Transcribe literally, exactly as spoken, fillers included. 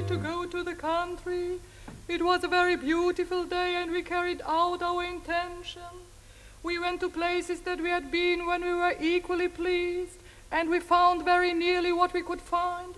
to go to the country. It was a very beautiful day, and we carried out our intention. We went to places that we had been when we were equally pleased, and we found very nearly what we could find.